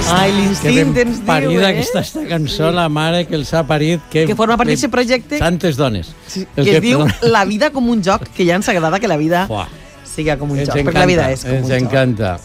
Ai, l'instint ens diu, parida que està esta cançó, la mare que els ha parit. Que forma part d'aquest projecte. Tantes dones. Sí, que es diu La vida com un joc, que ja ens agrada que la vida siga com un joc, perquè la vida és com un joc. Ens encanta.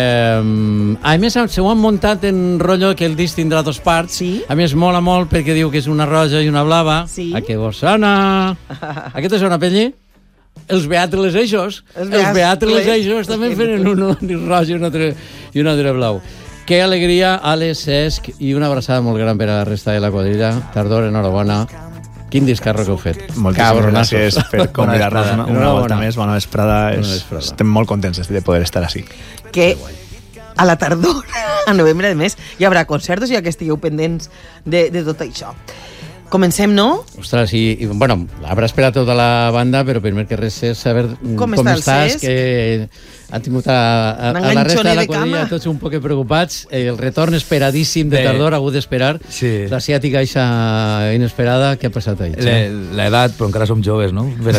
A més, s'ho han muntat en rotllo que el disc tindrà dos parts. Sí. A més, mola molt perquè diu que és una roja i una blava. Sí. A què vos sona? Aquesta és una pel·li? Els Beatres les Eixos. Els Beatres les Eixos també fan un roja i un altre blau. Que alegria, Àlex, Cesc, i una abraçada molt gran per a la resta de la quadrilla. Tardor, enhorabona. Quin discarro que heu fet. Moltíssimes gràcies per convidar-nos una volta més. Bona vesprada. Estem molt contents de poder estar així. Que a la tardor, a novembre, a més, hi haurà concerts i que estigueu pendents de tot això. Comencem, no? Ostres, i bueno, haurà esperat tota la banda, però primer que res és saber com estàs, que han tingut a la resta de la quadrilla tots un poc preocupats. El retorn esperadíssim de Tardor, ha hagut d'esperar. La ciàtica eixa inesperada, què ha passat ahí? L'edat, però encara som joves, no? Per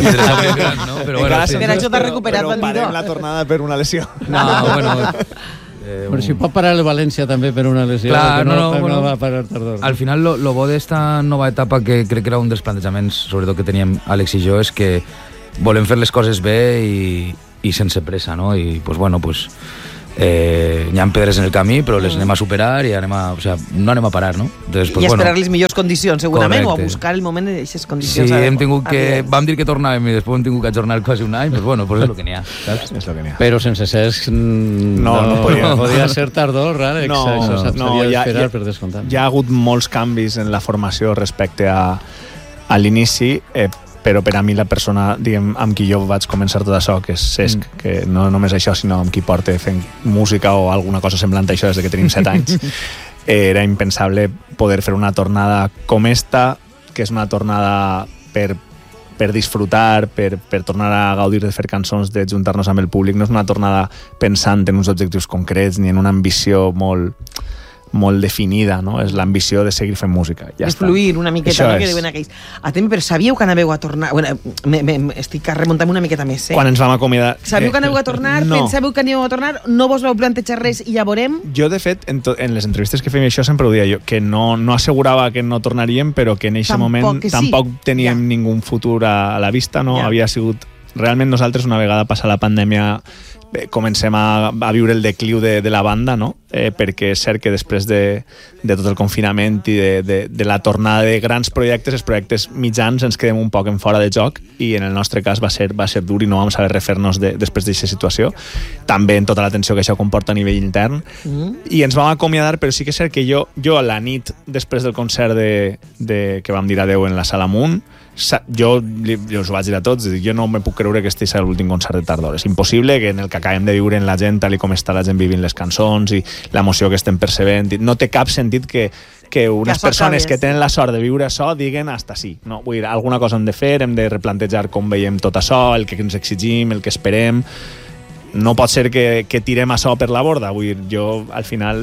això t'has recuperat, Però parem la tornada per una lesió. No, bueno... Però si pot parar el València també per una lesió. Clar, no va parar Tardor. Al final, lo bo d'esta nova etapa, que crec que era un dels plantejaments, sobretot que teníem Àlex i jo, és que volem fer les coses bé i sense pressa, no? I, pues, bueno, pues... hi ha pedres en el camí, però les anem a superar i no anem a parar, no? Entonces, pues, I esperar les millors condicions, segurament, o a buscar el moment d'aquestes condicions. Sí, hem tingut que... Vam dir que tornàvem i després hem tingut que ajornar quasi un any, pues bueno, pues és el que n'hi ha, saps? És el que n'hi ha. Però sense Cesc no podia ser Tardor, Àlex. Això s'havia d'esperar per descomptat. Hi ha hagut molts canvis en la formació respecte a l'inici, però per a mi la persona, diguem, amb qui jo vaig començar tot això, que és Cesc, que no només això, sinó amb qui porta fent música o alguna cosa semblant a això des que tenim 7 anys, era impensable poder fer una tornada com esta, que és una tornada per disfrutar, per tornar a gaudir de fer cançons, de juntar-nos amb el públic. No és una tornada pensant en uns objectius concrets ni en una ambició molt definida, no? És l'ambició de seguir fent música. Ja està. Fluir una miqueta, no? Que diuen aquells. Però sabíeu que anàveu a tornar... Bueno, estic remuntant una miqueta més, Quan ens vam acomiadar... Sabíeu que anàveu a tornar? No. Pensàveu que anàveu a tornar? No vos vau plantejar res i ja veurem? Jo, de fet, en les entrevistes que fèiem això sempre ho deia jo, que no assegurava que no tornaríem, però que en aquest moment tampoc teníem ningú futur a la vista, no? Havia sigut... Realment nosaltres, una vegada passada la pandèmia, comencem a viure el decliu de la banda, no? Perquè és cert que després de tot el confinament i de la tornada de grans projectes, els projectes mitjans ens quedem un poc en fora de joc, i en el nostre cas va ser dur i no vam saber refer-nos després d'aquesta situació, també en tota la tensió que això comporta a nivell intern, i ens vam acomiadar. Però sí que és cert que jo a la nit després del concert que vam dir adeu en la Sala Munt, jo us ho vaig dir a tots, jo no me puc creure que este sigui l'últim concert de Tardor. És impossible que en el que acabem de viure en la gent, tal com està la gent vivint les cançons i l'emoció que estem percebent, no té cap sentit que unes persones que tenen la sort de viure això diguen hasta sí, no? Vull dir, alguna cosa hem de fer, hem de replantejar com veiem tot això, el que ens exigim, el que esperem. No pot ser que tirem això per la borda. Vull dir, jo al final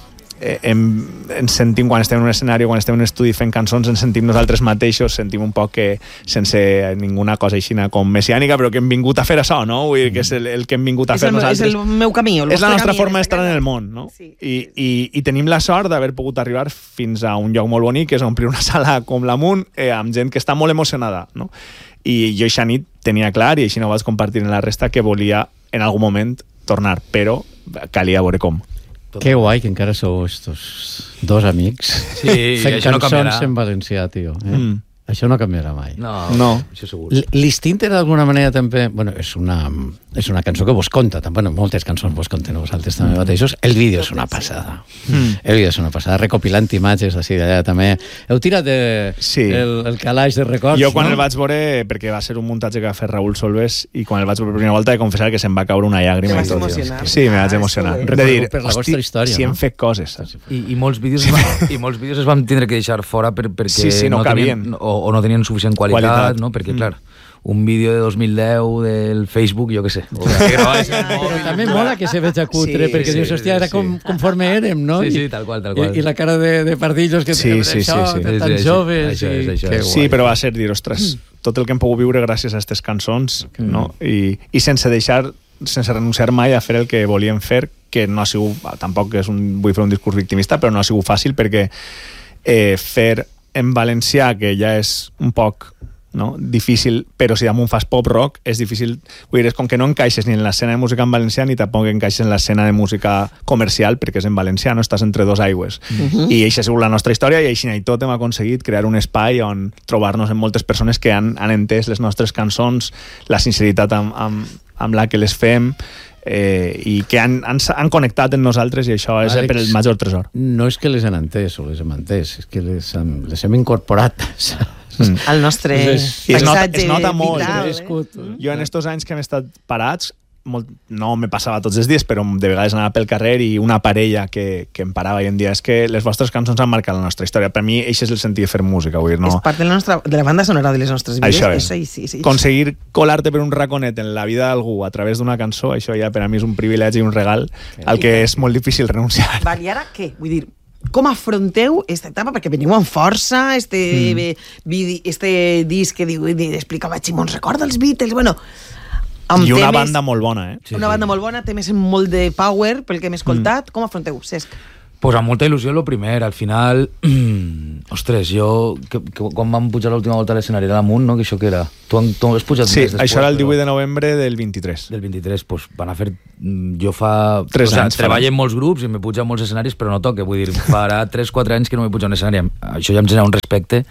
ens sentim, quan estem en un escenari, quan estem en un estudi fent cançons, ens sentim nosaltres mateixos, sentim un poc que sense ninguna cosa aixina com messiànica, però que hem vingut a fer això, no? Vull dir que és el que hem vingut a fer nosaltres. És el meu camí, el vostre camí. És la nostra forma d'estar en el món, no? Sí. I tenim la sort d'haver pogut arribar fins a un lloc molt bonic, que és omplir una sala com la Munt, amb gent que està molt emocionada, no? I jo eixa nit tenia clar, i així no ho vaig compartir en la resta, que volia en algun moment tornar, però calia veure com. Que guai que encara sou estos dos amics fent cançons en valencià, tio. Això no canviarà mai. No, això segur. L'Instint d'alguna manera també... Bueno, és una cançó que vos conta. Bueno, moltes cançons vos conten a vosaltres també mateixos. El vídeo és una passada. El vídeo és una passada. Recopilant imatges d'ací d'allà també. Heu tirat el calaix de records, jo quan el vaig veure, perquè va ser un muntatge que va fer Raül Solves, i quan el vaig veure per primera volta he de confessar que se'm va caure una llàgrima. Te vas emocionar. Sí, me vaig emocionar. De dir, hosti, si hem fet coses. I molts vídeos es van tindre que deixar fora perquè no cabien. O no tenien suficient qualitat, no? Perquè, clar, un vídeo de 2010 del Facebook, jo què sé. Però també mola que se veja cutre, perquè dius, hòstia, era conforme érem, no? Sí, tal qual. I la cara de pardillos que tenen això, tan joves. Sí, però va ser dir, ostres, tot el que hem pogut viure gràcies a aquestes cançons, no? I sense deixar sense renunciar mai a fer el que volíem fer, que no ha sigut, tampoc vull fer un discurs victimista, però no ha sigut fàcil perquè fer en valencià, que ja és un poc difícil, però si damunt fas pop rock és difícil, vull dir, és com que no encaixes ni en l'escena de música en valencià ni tampoc encaixes en l'escena de música comercial perquè és en valencià, no estàs entre dos aigües. I això ha sigut la nostra història i així i tot hem aconseguit crear un espai on trobar-nos amb moltes persones que han entès les nostres cançons, la sinceritat amb la que les fem, i que han connectat amb nosaltres, i això és per el major tresor. No és que les han entès o les hem entès, és que les hem incorporat al nostre paisatge. Es nota molt. Vital, Jo en estos anys que hem estat parats, no me passava tots els dies, però de vegades anava pel carrer i una parella que em parava i em dia, és que les vostres cançons han marcat la nostra història. Per mi, això és el sentit de fer música. Vull dir, no? És part de la banda sonora de les nostres vides. Això és. Sí. Conseguir colar-te per un raconet en la vida d'algú a través d'una cançó, això ja per a mi és un privilegi i un regal al que és molt difícil renunciar. Val, i ara què? Vull dir, com afronteu aquesta etapa? Perquè veniu amb força, este disc que diu, explicava Ximons, recorda els Beatles, bueno... I una banda molt bona, Una banda molt bona, temes amb molt de power, pel que hem escoltat. Com afronteu, Cesc? Pues amb molta il·lusió, lo primer. Al final, ostres, jo, quan vam pujar l'última volta a l'escenari de l'Amunt, no? Que això que era? Tu has pujat sí, més després. Això era el 18 de novembre del 23. Del 23, pues van a fer... Jo fa... 3 anys. Treballo en molts grups i m'he pujat molts escenaris, però no toca. Vull dir, farà 3-4 anys que no m'he pujat a un escenari. Això ja em genera un respecte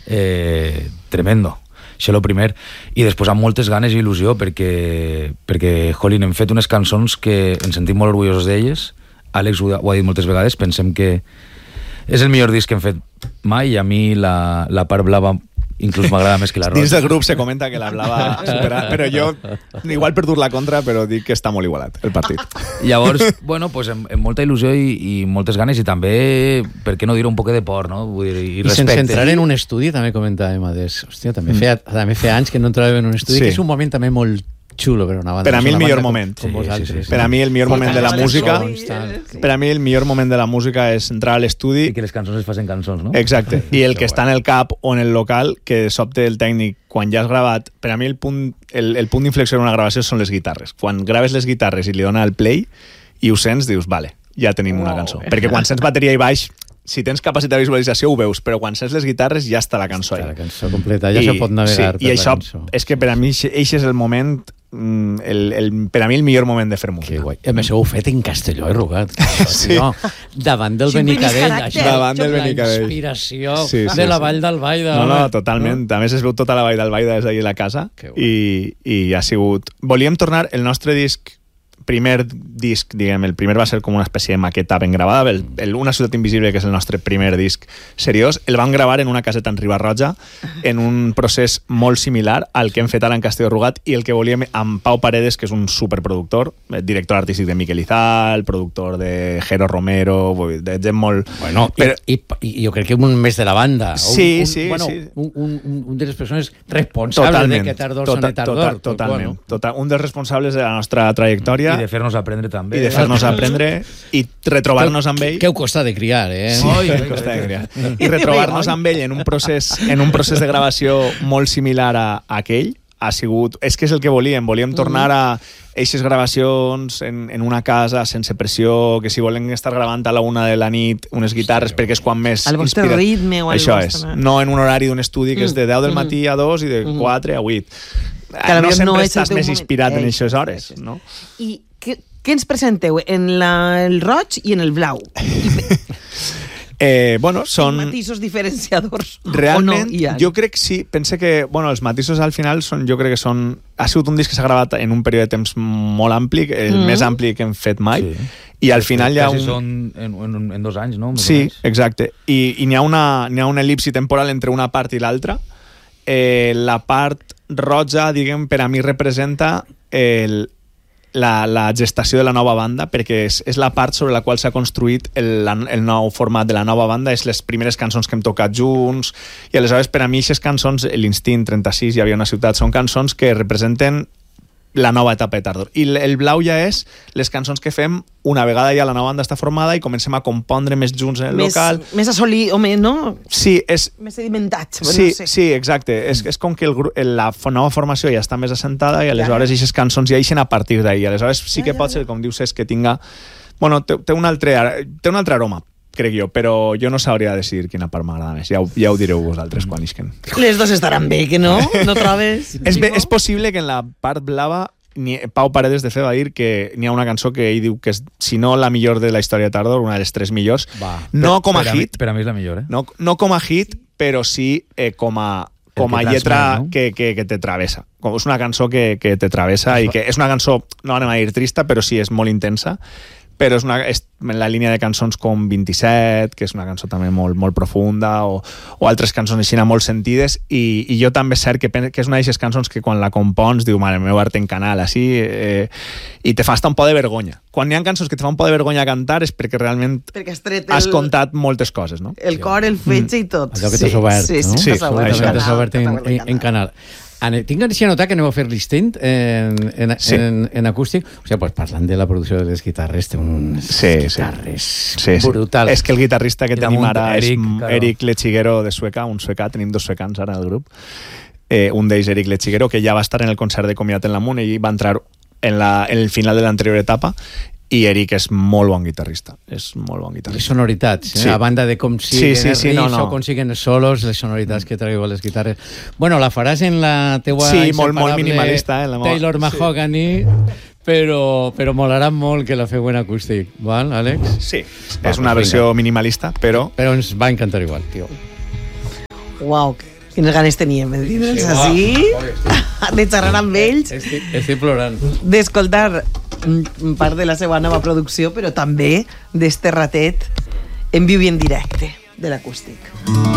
tremendo. Això és el primer. I després amb moltes ganes i il·lusió perquè jolín, hem fet unes cançons que ens sentim molt orgullosos d'elles. Àlex ho ha dit moltes vegades, pensem que és el millor disc que hem fet mai i a mi la part blava inclús m'agrada més que la rosa. Dins del grup se comenta que la blava supera, però jo igual per dur la contra, però dic que està molt igualat el partit. Llavors, bueno, pues amb molta il·lusió i moltes ganes i també, per què no dir un poc de por, no? Vull dir, i respecte. Sense entrar en un estudi, també comentàvem, hòstia, també feia anys que no entràvem en un estudi, que és un moment també molt xulo per una banda. Per a mi el millor moment. Per a mi el millor moment de la música, per a mi el millor moment de la música és entrar a l'estudi i que les cançons es facin cançons, no? Exacte. I el que està en el cap o en el local, que s'opte el tècnic quan ja has gravat, per a mi el punt d'inflexió d'una gravació són les guitarres. Quan graves les guitarres i li dona el play i ho sents, dius, vale, ja tenim una cançó. Perquè quan sents bateria i baix, si tens capacitat de visualització ho veus, però quan sents les guitarres ja està la cançó ahí. La cançó completa, ja se pot navegar per la cançó. I això és que per a mi eixe és el moment, per a mi el millor moment de fer música. Que guai. A més, ho heu fet en Castelló, Rugat. Sí. No, davant del Benicadell. Davant del Benicadell. La inspiració de la Vall d'Albaida. No, totalment. A més, es veu tota la Vall d'Albaida des d'ahir a la casa i ha sigut... Volíem tornar el nostre disc, primer disc, diguem, el primer va ser com una espècie de maqueta ben gravada, Una ciutat invisible, que és el nostre primer disc seriós, el vam gravar en una caseta en Riba-roja, en un procés molt similar al que hem fet ara en Castelló Rugat, i el que volíem amb Pau Paredes, que és un superproductor, director artístic de Miquel Izal, productor de Jero Romero, de gent molt... Bueno, i jo crec que un més de la banda. Sí. Un de les persones responsables de que Tardor soni Tardor. Totalment. Un dels responsables de la nostra trajectòria. I de fer-nos aprendre també. I de fer-nos aprendre i retrobar-nos amb ell. Que ho costa de criar, Sí, costa de criar. I retrobar-nos amb ell en un procés de gravació molt similar a aquell ha sigut... És que és el que volíem tornar a eixes gravacions en una casa sense pressió, que si volen estar gravant a la 1 de la nit unes guitarres perquè és quan més... Al vostre ritme o al vostre... Això és, no en un horari d'un estudi que és de 10 del matí a 2 i de 4 a 8. No sempre estàs més inspirat en aquestes hores, no? I què ens presenteu? En el roig i en el blau? Són matisos diferenciadors. Realment, jo crec que sí. Pense que els matisos al final jo crec que són... Ha sigut un disc que s'ha gravat en un període de temps molt ampli, el més ampli que hem fet mai, i al final hi ha un... són en 2 anys, no? Sí, exacte. I n'hi ha una elipsi temporal entre una part i l'altra. La part roja, diguem, per a mi representa la gestació de la nova banda, perquè és la part sobre la qual s'ha construït el nou format de la nova banda, és les primeres cançons que hem tocat junts, i aleshores per a mi aquestes cançons, l'Instint, 36, Hi havia una ciutat, són cançons que representen la nova etapa de Tardor. I el blau ja és les cançons que fem una vegada ja la nova banda està formada i comencem a compondre més junts en el local. Més assolir, home, no? Sí, és... Més sedimentats. Sí, no sé. Sí, exacte. És com que la nova formació ja està més assentada i aleshores aquestes cançons ja eixen a partir d'ahir. Aleshores sí que pot ser, com dius, és que tinga... Bueno, té un altre aroma, crec jo, però jo no sabria decidir quina part m'agrada més. Ja ho direu vosaltres quan isquen. Les dos estaran bé, que no? No trobes? És possible que en la part blava Pau Paredes de Fe va dir que n'hi ha una cançó que ell diu que és, si no la millor de la història de Tardor, una de les 3 millors. No com a hit. Per a mi és la millor, No com a hit, però sí com a lletra que te travessa. És una cançó que te travessa i que és una cançó, no anem a dir trista, però sí és molt intensa, però és en la línia de cançons com 27, que és una cançó també molt, molt profunda, o altres cançons així molt sentides, i jo també és cert que és una d'aquestes cançons que quan la compons diu, mare meu, art en canal, així, i te fa estar un por de vergonya. Quan hi ha cançons que te fa un por de vergonya cantar és perquè realment has contat moltes coses, no? El cor, el fetge i tot. Allò que t'has obert, no? Sí, t'has obert en canal. Tinc ganes d'anotar que aneu a fer l'instinct en acústic. O sigui, pues, parlant de la producció de les guitarres, té unes guitarres brutals. És que el guitarrista que tenim ara és Eric Lechiguero de Sueca, un suecà, tenim 2 suecans ara al grup. Un d'ells, Eric Lechiguero, que ja va estar en el concert de Comiat en l'Amunt i va entrar en el final de l'anterior etapa. I Eric és molt bon guitarrista. És molt bon guitarrista. Les sonoritats, a banda de com siguen els riffs o com siguen els solos, les sonoritats que traieu a les guitarres. Bueno, la faràs en la teua molt minimalista, Taylor Mahogany, però molarà molt que la feu en acústic. Val, Àlex? Sí, és una versió minimalista, però... Però ens va encantar igual, tio. Uau, quines ganes teníem de dir-nos així, de xerrar amb ells. Estic plorant. D'escoltar part de la seva nova producció, però també d'este ratet en viu i en directe de l'acústic.